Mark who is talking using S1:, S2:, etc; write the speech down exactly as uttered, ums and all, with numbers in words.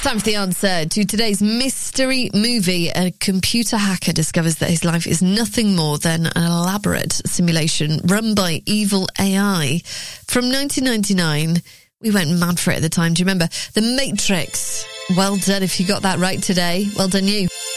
S1: Time for the answer to today's mystery movie. A computer hacker discovers that his life is nothing more than an elaborate simulation run by evil A I. From nineteen ninety-nine, we went mad for it at the time. Do you remember? The Matrix. Well done if you got that right today. Well done you.